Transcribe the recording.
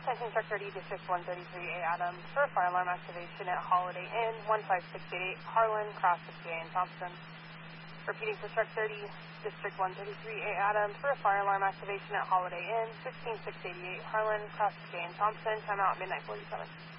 attention truck 30, District 133A Adams for a fire alarm activation at Holiday Inn, 15688 Harlan, Cross 50A and Thompson. Repeating for truck 30, District 133A Adams for a fire alarm activation at Holiday Inn, 15688 Harlan, Cross 50A and Thompson. Time out, midnight 47.